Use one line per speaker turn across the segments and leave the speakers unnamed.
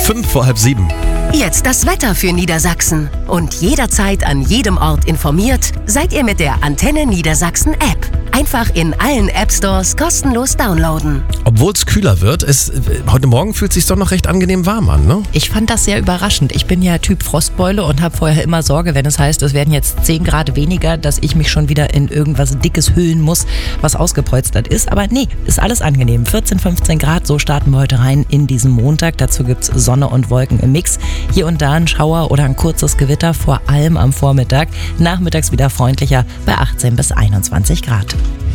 6:05.
Jetzt das Wetter für Niedersachsen. Und jederzeit an jedem Ort informiert seid ihr mit der Antenne Niedersachsen App. Einfach in allen App-Stores kostenlos downloaden.
Obwohl es kühler wird, heute Morgen fühlt es sich doch noch recht angenehm warm an, ne?
Ich fand das sehr überraschend. Ich bin ja Typ Frostbeule und habe vorher immer Sorge, wenn es heißt, es werden jetzt 10 Grad weniger, dass ich mich schon wieder in irgendwas Dickes hüllen muss, was ausgepolstert ist. Aber nee, ist alles angenehm. 14, 15 Grad, so starten wir heute rein in diesen Montag. Dazu gibt's Sonne und Wolken im Mix. Hier und da ein Schauer oder ein kurzes Gewitter, vor allem am Vormittag. Nachmittags wieder freundlicher bei 18 bis 21 Grad.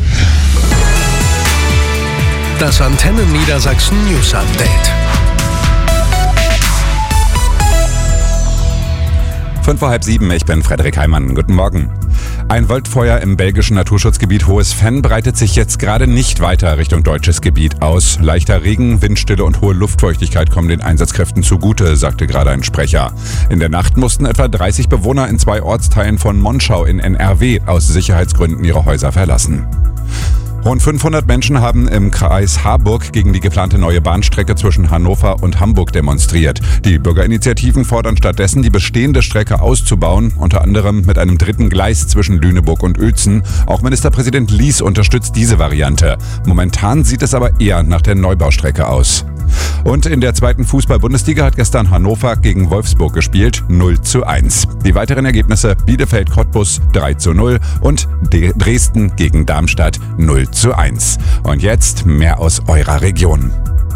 Das Antenne Niedersachsen News Update.
6:05, ich bin Frederik Heimann. Guten Morgen. Ein Waldfeuer im belgischen Naturschutzgebiet Hohes Venn breitet sich jetzt gerade nicht weiter Richtung deutsches Gebiet aus. Leichter Regen, Windstille und hohe Luftfeuchtigkeit kommen den Einsatzkräften zugute, sagte gerade ein Sprecher. In der Nacht mussten etwa 30 Bewohner in 2 Ortsteilen von Monschau in NRW aus Sicherheitsgründen ihre Häuser verlassen. Rund 500 Menschen haben im Kreis Harburg gegen die geplante neue Bahnstrecke zwischen Hannover und Hamburg demonstriert. Die Bürgerinitiativen fordern stattdessen, die bestehende Strecke auszubauen, unter anderem mit einem 3. Gleis zwischen Lüneburg und Uelzen. Auch Ministerpräsident Lies unterstützt diese Variante. Momentan sieht es aber eher nach der Neubaustrecke aus. Und in der 2. Fußball-Bundesliga hat gestern Hannover gegen Wolfsburg gespielt, 0:1. Die weiteren Ergebnisse: Bielefeld-Cottbus 3:0 und Dresden gegen Darmstadt 0:1. Und jetzt mehr aus eurer Region.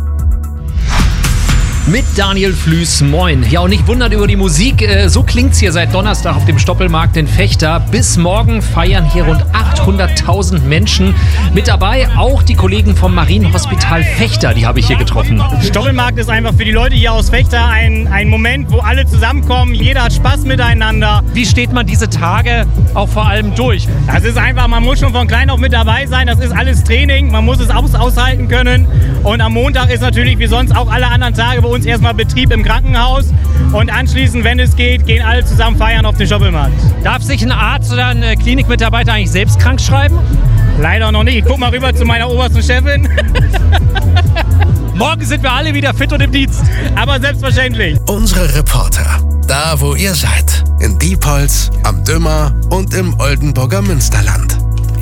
Mit Daniel Flüß, moin. Ja, und nicht wundern über die Musik, so klingt's hier seit Donnerstag auf dem Stoppelmarkt in Vechta. Bis morgen feiern hier rund 800.000 Menschen. Mit dabei auch die Kollegen vom Marienhospital Vechta, die habe ich hier getroffen.
Stoppelmarkt ist einfach für die Leute hier aus Vechta ein Moment, wo alle zusammenkommen, jeder hat Spaß miteinander.
Wie steht man diese Tage auch vor allem durch?
Das ist einfach, man muss schon von klein auf mit dabei sein, das ist alles Training, man muss es aushalten können. Und am Montag ist natürlich wie sonst auch alle anderen Tage bei uns erstmal Betrieb im Krankenhaus und anschließend, wenn es geht, gehen alle zusammen feiern auf den Stoppelmarkt.
Darf sich ein Arzt oder ein Klinikmitarbeiter eigentlich selbst krank schreiben?
Leider noch nicht. Ich guck mal rüber zu meiner obersten Chefin.
Morgen sind wir alle wieder fit und im Dienst.
Aber selbstverständlich.
Unsere Reporter, da wo ihr seid, in Diepholz, am Dümmer und im Oldenburger Münsterland.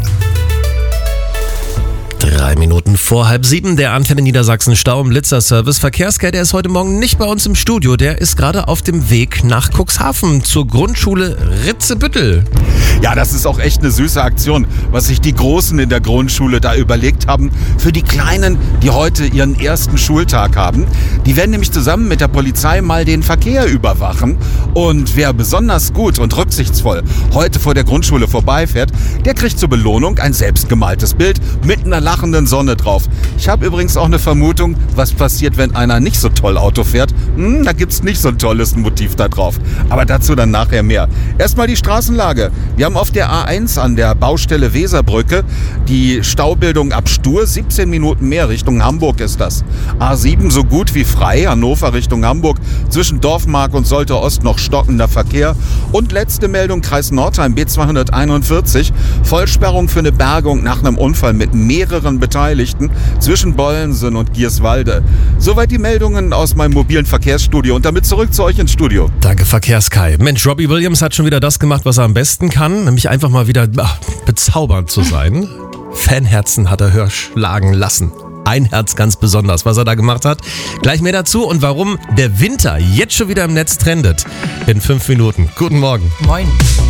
6:03, der Antenne Niedersachsen Stau- und Blitzerservice. Verkehrskerl, der ist heute Morgen nicht bei uns im Studio. Der ist gerade auf dem Weg nach Cuxhaven zur Grundschule Ritzebüttel.
Ja, das ist auch echt eine süße Aktion, was sich die Großen in der Grundschule da überlegt haben. Für die Kleinen, die heute ihren ersten Schultag haben. Die werden nämlich zusammen mit der Polizei mal den Verkehr überwachen. Und wer besonders gut und rücksichtsvoll heute vor der Grundschule vorbeifährt, der kriegt zur Belohnung ein selbstgemaltes Bild mit einer lachenden Sonne drauf. Ich habe übrigens auch eine Vermutung, was passiert, wenn einer nicht so toll Auto fährt. Da gibt's nicht so ein tolles Motiv da drauf. Aber dazu dann nachher mehr. Erstmal die Straßenlage. Wir haben auf der A1 an der Baustelle Weserbrücke die Staubildung ab Stur, 17 Minuten mehr, Richtung Hamburg ist das. A7 so gut wie frei, Hannover Richtung Hamburg, zwischen Dorfmark und Soltau Ost noch stockender Verkehr. Und letzte Meldung, Kreis Nordheim, B241, Vollsperrung für eine Bergung nach einem Unfall mit mehreren Beteiligten zwischen Bollensen und Gierswalde. Soweit die Meldungen aus meinem mobilen Verkehrsstudio und damit zurück zu euch ins Studio.
Danke, Verkehrskai. Mensch, Robbie Williams hat schon wieder das gemacht, was er am besten kann, nämlich einfach mal wieder bezaubernd zu sein. Fanherzen hat er höher schlagen lassen. Ein Herz ganz besonders, was er da gemacht hat. Gleich mehr dazu und warum der Winter jetzt schon wieder im Netz trendet. In 5 Minuten. Guten Morgen.
Moin.